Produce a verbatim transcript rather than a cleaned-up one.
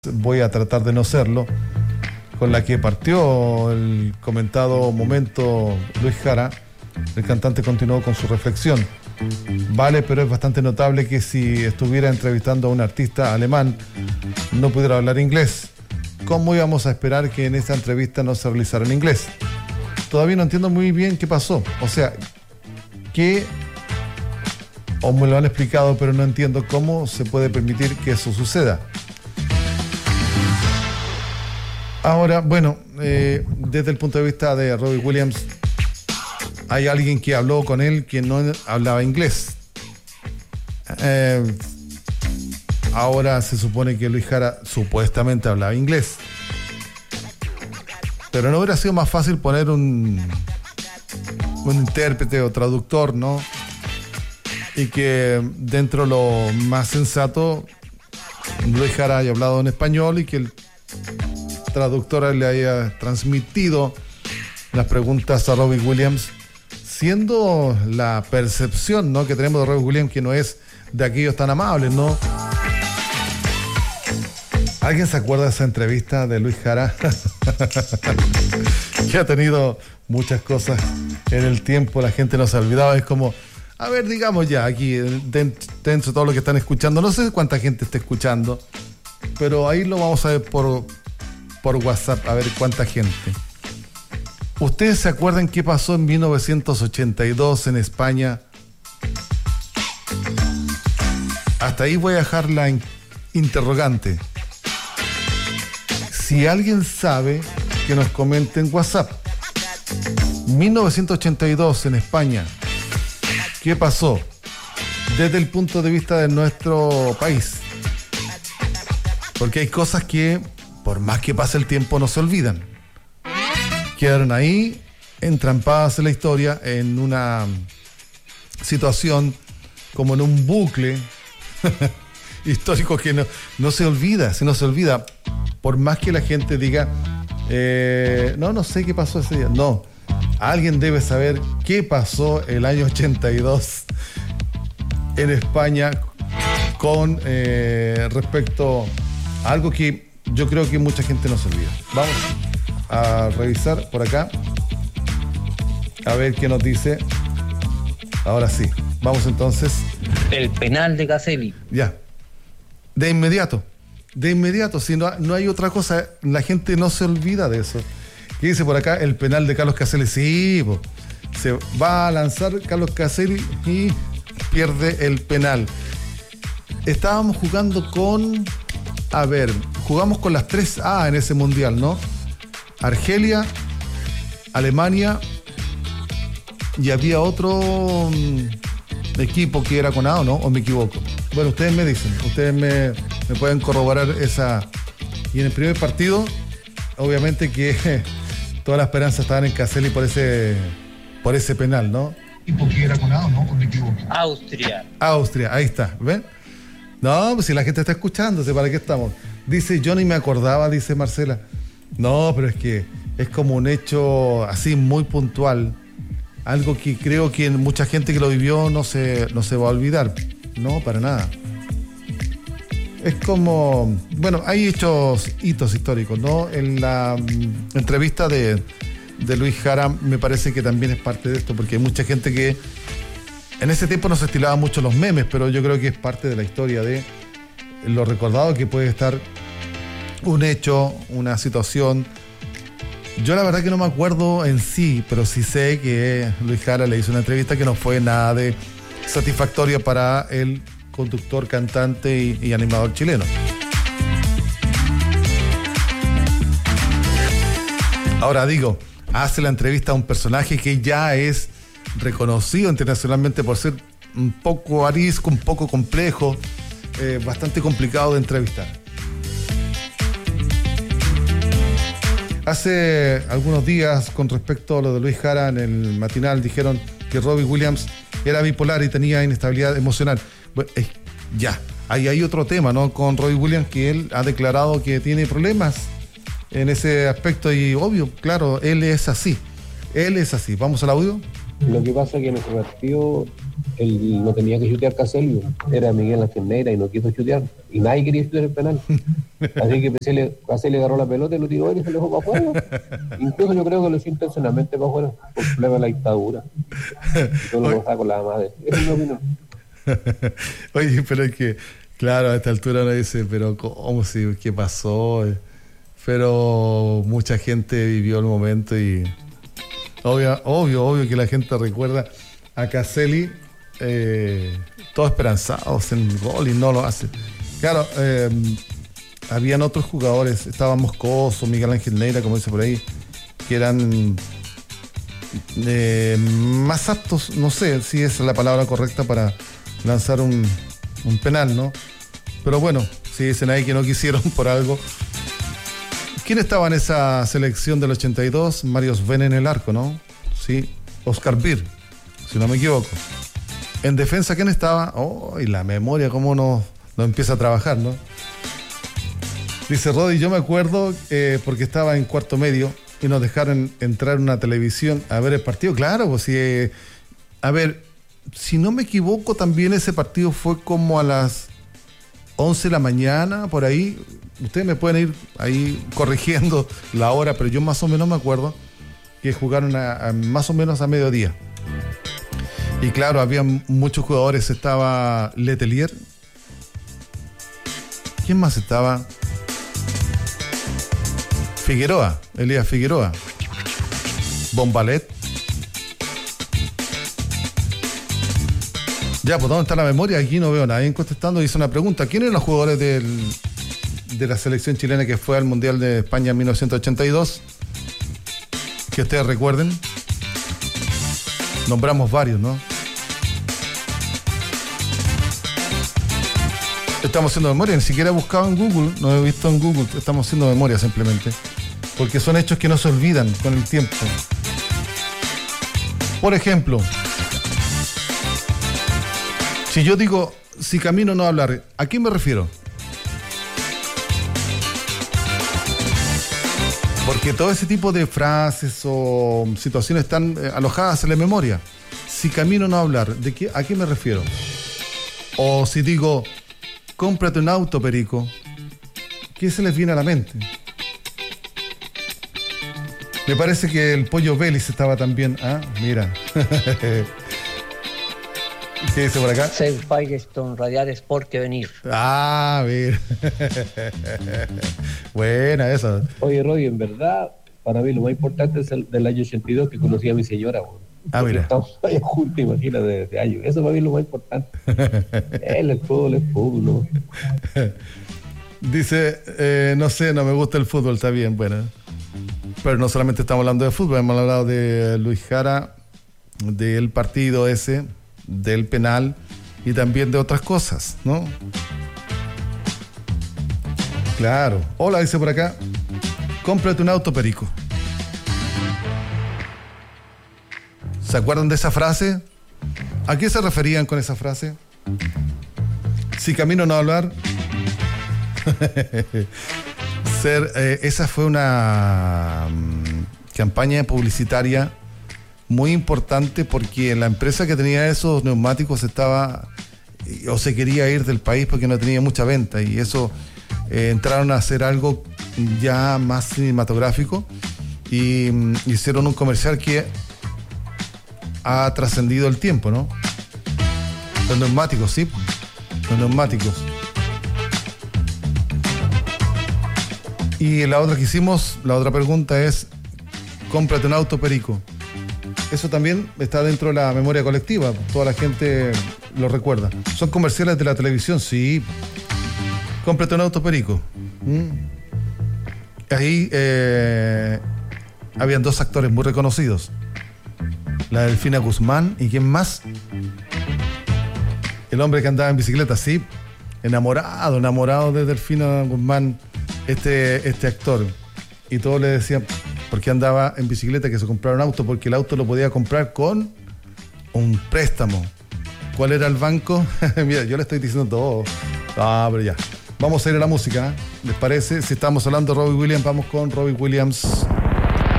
voy a tratar de no serlo, con la que partió el comentado momento Luis Jara. El cantante continuó con su reflexión. Vale, pero es bastante notable que si estuviera entrevistando a un artista alemán no pudiera hablar inglés. ¿Cómo íbamos a esperar que en esa entrevista no se realizara en inglés? Todavía no entiendo muy bien qué pasó. O sea, que o me lo han explicado, pero no entiendo cómo se puede permitir que eso suceda. Ahora, bueno, eh, desde el punto de vista de Robbie Williams, hay alguien que habló con él que no hablaba inglés. Eh, ahora se supone que Luis Jara supuestamente hablaba inglés. Pero no hubiera sido más fácil poner un, un intérprete o traductor, ¿no? Y que dentro de lo más sensato, Luis Jara haya hablado en español y que el traductor le haya transmitido las preguntas a Robbie Williams, siendo la percepción, ¿no?, que tenemos de Robbie Williams, que no es de aquellos tan amables, ¿no? ¿Alguien se acuerda de esa entrevista de Luis Jara? Que ha tenido muchas cosas en el tiempo, la gente no se ha olvidado. Es como, a ver, digamos ya, aquí dentro, dentro de todo lo que están escuchando, no sé cuánta gente está escuchando, pero ahí lo vamos a ver por, por WhatsApp, a ver cuánta gente. ¿Ustedes se acuerdan qué pasó en mil novecientos ochenta y dos en España? Hasta ahí voy a dejar la in- interrogante. Si alguien sabe, que nos comente en WhatsApp. mil novecientos ochenta y dos en España. ¿Qué pasó? Desde el punto de vista de nuestro país. Porque hay cosas que, por más que pase el tiempo, no se olvidan. Quedaron ahí, entrampadas en la historia, en una situación como en un bucle histórico que no, no se olvida, si no se olvida. Por más que la gente diga, eh, no, no sé qué pasó ese día. No, alguien debe saber qué pasó el año ochenta y dos en España con eh, respecto a algo que yo creo que mucha gente no se olvida. Vamos a revisar por acá, a ver qué nos dice. Ahora sí, vamos entonces. El penal de Caselli. Ya, de inmediato, de inmediato, si no, no hay otra cosa, la gente no se olvida de eso. ¿Qué dice por acá? El penal de Carlos Caselli. Sí, po. Se va a lanzar Carlos Caselli y pierde el penal. Estábamos jugando con, a ver, jugamos con las tres A en ese mundial, ¿no? Argelia, Alemania, y había otro mm, equipo que era con A, ¿o no? ¿O me equivoco? Bueno, ustedes me dicen, ustedes me, me pueden corroborar esa. Y en el primer partido, obviamente que toda la esperanza estaban en Caselli por ese, por ese penal, ¿no? ¿Equipo que era con A, o no? ¿O me equivoco? Austria. Austria, ahí está, ¿ven? No, pues si la gente está escuchando, ¿para qué estamos? Dice, yo ni me acordaba, dice Marcela. No, pero es que es como un hecho así muy puntual, algo que creo que mucha gente que lo vivió no se, no se va a olvidar. No, para nada. Es como, bueno, hay hechos, hitos históricos, ¿no? En la mm, entrevista de, de Luis Jara me parece que también es parte de esto, porque hay mucha gente que en ese tiempo no se estilaban mucho los memes, pero yo creo que es parte de la historia de lo recordado que puede estar un hecho, una situación. Yo la verdad que no me acuerdo en sí, pero sí sé que Luis Jara le hizo una entrevista que no fue nada de satisfactoria para el conductor, cantante y, y animador chileno. Ahora digo, hace la entrevista a un personaje que ya es reconocido internacionalmente por ser un poco arisco, un poco complejo, eh, bastante complicado de entrevistar. Hace algunos días, con respecto a lo de Luis Jara, en el matinal dijeron que Robbie Williams era bipolar y tenía inestabilidad emocional. Bueno, eh, ya, ahí hay otro tema, ¿no? Con Robbie Williams, que él ha declarado que tiene problemas en ese aspecto y obvio, claro, él es así. Él es así. Vamos al audio. Lo que pasa es que en ese partido él no tenía que chutear Caselio, era Miguel Ángel Neira y no quiso chutear. Y nadie quería chutear el penal. Así que Caselio, Caselio agarró la pelota y lo tiró y se lo dejó para afuera. Incluso yo creo que lo hizo intencionalmente para afuera, por problema de la dictadura. Yo lo dejaba con la madre. Esa es mi opinión. Oye, pero es que, claro, a esta altura uno dice, pero ¿cómo? Si, ¿qué pasó? Pero mucha gente vivió el momento y obvio, obvio, obvio que la gente recuerda a Caselli eh, todos esperanzados en el gol y no lo hace. Claro, eh, habían otros jugadores, estaba Moscoso, Miguel Ángel Neira, como dice por ahí, que eran eh, más aptos, no sé si es la palabra correcta para lanzar un, un penal, ¿no? Pero bueno, si dicen ahí que no quisieron por algo. ¿Quién estaba en esa selección del ochenta y dos? Mario Sven en el arco, ¿no? Sí, Oscar Bir, si no me equivoco. En defensa, ¿quién estaba? Oh, y la memoria, cómo nos, nos empieza a trabajar, ¿no? Dice Rodi, yo me acuerdo eh, porque estaba en cuarto medio y nos dejaron entrar en una televisión a ver el partido. Claro, pues sí. Eh, a ver, si no me equivoco, también ese partido fue como a las once de la mañana, por ahí. Ustedes me pueden ir ahí corrigiendo la hora, pero yo más o menos me acuerdo que jugaron a, a más o menos a mediodía. Y claro, había muchos jugadores. Estaba Letelier. ¿Quién más estaba? Figueroa, Elías Figueroa. Bombalet. Ya, pues ¿dónde está la memoria? Aquí no veo a nadie contestando. Hice una pregunta. ¿Quiénes eran los jugadores del, de la selección chilena que fue al Mundial de España en mil novecientos ochenta y dos? Que ustedes recuerden. Nombramos varios, ¿no? Estamos haciendo memoria. Ni siquiera he buscado en Google. No he visto en Google. Estamos haciendo memoria simplemente. Porque son hechos que no se olvidan con el tiempo. Por ejemplo, si yo digo, si camino no hablar, ¿a quién me refiero? Porque todo ese tipo de frases o situaciones están eh, alojadas en la memoria. Si camino no hablar, ¿de qué, a qué me refiero? O si digo, cómprate un auto, Perico, ¿qué se les viene a la mente? Me parece que el Pollo Vélez estaba también. Ah, mira. ¿Qué dice por acá? Ser Firestone, Radiar Sport que venir. Ah, mira. Buena esa. Oye, Roy, en verdad, para mí lo más importante es el del año ochenta y dos que conocí a mi señora. Bueno. Ah, mira. Estamos ahí juntos, imagínate, desde años. Eso para mí es lo más importante. Él, el fútbol, el fútbol, ¿no? Dice, eh, no sé, no me gusta el fútbol, está bien, bueno. Pero no solamente estamos hablando de fútbol, hemos hablado de Luis Jara, del partido ese, del penal y también de otras cosas, ¿no? Claro. Hola, dice por acá, cómprate un auto, Perico. ¿Se acuerdan de esa frase? ¿A qué se referían con esa frase? Si camino no hablar. Ser, eh, esa fue una um, campaña publicitaria muy importante porque la empresa que tenía esos neumáticos estaba o se quería ir del país porque no tenía mucha venta y eso eh, entraron a hacer algo ya más cinematográfico y um, hicieron un comercial que ha trascendido el tiempo, ¿no? Los neumáticos, sí, los neumáticos. Y la otra que hicimos, la otra pregunta es, cómprate un auto, Perico. Eso también está dentro de la memoria colectiva, toda la gente lo recuerda. Son comerciales de la televisión, sí. Cómprate un auto, Perico. ¿Mm? Ahí eh, habían dos actores muy reconocidos. La Delfina Guzmán y ¿quién más? El hombre que andaba en bicicleta, sí. Enamorado, enamorado de Delfina Guzmán. Este, este actor, y todos le decían por qué andaba en bicicleta, que se comprara un auto, porque el auto lo podía comprar con un préstamo. ¿Cuál era el banco? Mira, yo le estoy diciendo todo. Ah, pero ya. Vamos a ir a la música, ¿eh? ¿Les parece? Si estamos hablando de Robbie Williams, vamos con Robbie Williams.